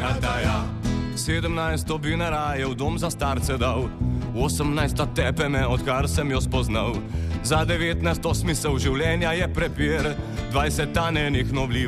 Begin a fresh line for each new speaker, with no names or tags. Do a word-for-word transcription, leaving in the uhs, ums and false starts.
ta ja. Sedemnajsto bi naraje v dom za starce dal, osemnajsta tepe me, odkar sem jo spoznal. Za devetnajsto smisel življenja je prepir, dvajset tanenih novli